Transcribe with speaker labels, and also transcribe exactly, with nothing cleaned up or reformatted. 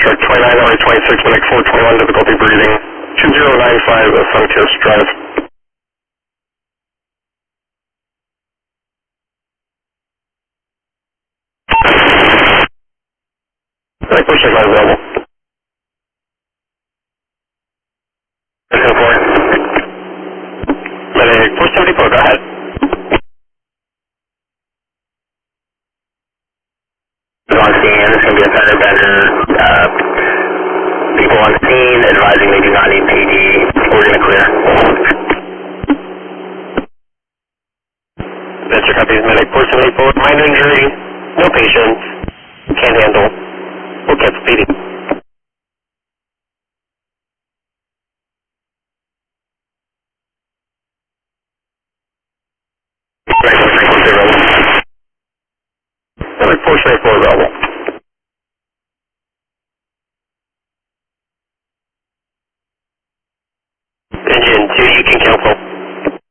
Speaker 1: truck twenty-nine, R twenty-six, Medic four twenty-one, difficulty breathing, two zero nine five, Sunkist Drive. Medic four seventy-five available. ten four. Medic four seventy-four, go ahead. On scene, this is going to be a fender bender. Uh, people on scene advising they do not need P D. We're going to clear. Venture copies, Medic four seventy-four. Minor injury, no patients, can't handle. We'll catch P D. Medic four seventy-four available. Engine two, you can cancel.